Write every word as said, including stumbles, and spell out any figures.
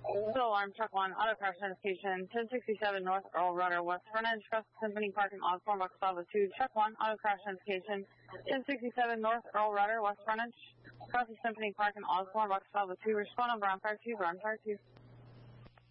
Still alarm, truck one, auto crash notification, ten sixty-seven North Earl Rudder, West Frontage, across Symphony Park and Osborne, Bucksalva two, truck one, auto crash notification, ten sixty-seven North Earl Rudder, West Frontage, across Symphony Park and Osborne, Bucksalva two, respond on ground fire two, ground fire two.